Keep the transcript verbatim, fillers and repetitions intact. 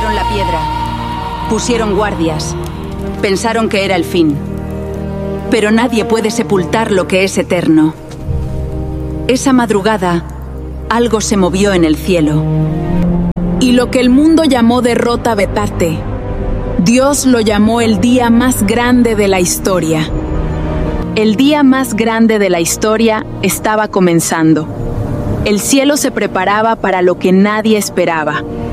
Rodearon la piedra, pusieron guardias, pensaron que era el fin. Pero nadie puede sepultar lo que es eterno. Esa madrugada, algo se movió en el cielo. Y lo que el mundo llamó derrota Betate, Dios lo llamó el día más grande de la historia. El día más grande de la historia estaba comenzando. El cielo se preparaba para lo que nadie esperaba.